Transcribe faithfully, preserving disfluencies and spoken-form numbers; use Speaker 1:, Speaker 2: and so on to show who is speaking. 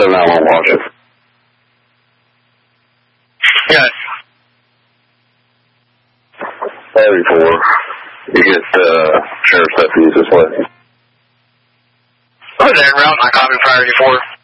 Speaker 1: seven nine one, watch it.
Speaker 2: Yes.
Speaker 1: thirty-four. You get uh, sheriff's deputies this way.
Speaker 2: Oh, there, route, I copy priority four.